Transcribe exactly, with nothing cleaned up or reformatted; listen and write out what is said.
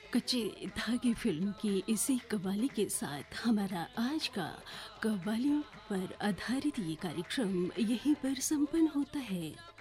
कच्चे धागे फिल्म की इसी कव्वाली के साथ हमारा आज का कव्वालियों पर आधारित ये कार्यक्रम यहीं पर संपन्न होता है।